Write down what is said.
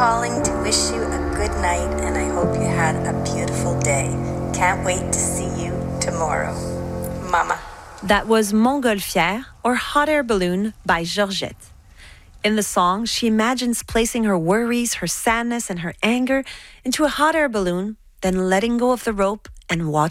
calling to wish you a good night, and I hope you had a beautiful day. Can't wait to see you tomorrow. Mama. That was Montgolfière, or Hot Air Balloon, by Georgette. In the song, she imagines placing her worries, her sadness, and her anger into a hot air balloon, then letting go of the rope and watching